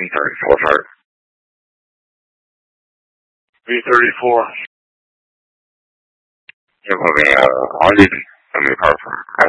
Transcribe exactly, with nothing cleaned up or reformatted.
B thirty-four, sir. B thirty-four. You're moving, uh, on duty. Let me call from